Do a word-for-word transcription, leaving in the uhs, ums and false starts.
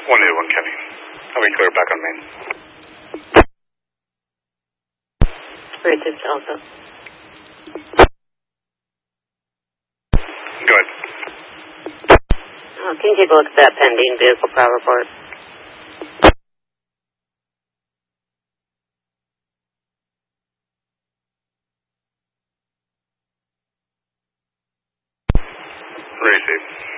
one eight one Kenny. I'll be clear back on main. Racist also. Go ahead. Uh, can you take a look at that pending vehicle power report? Receive.